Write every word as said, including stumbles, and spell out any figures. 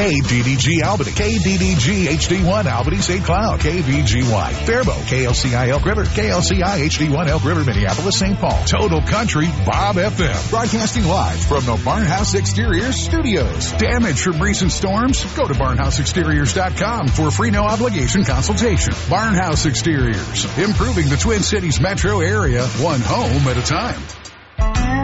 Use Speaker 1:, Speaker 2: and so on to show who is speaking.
Speaker 1: K D D G Albany, K D D G H D one Albany Saint Cloud, K V G Y Faribault, K L C I Elk River, K L C I H D one Elk River, Minneapolis, Saint Paul. Total Country Bob F M. Broadcasting live from the Barnhouse Exteriors Studios. Damage from recent storms? Go to barnhouse exteriors dot com for a free no obligation consultation. Barnhouse Exteriors, improving the Twin Cities metro area one home at a time.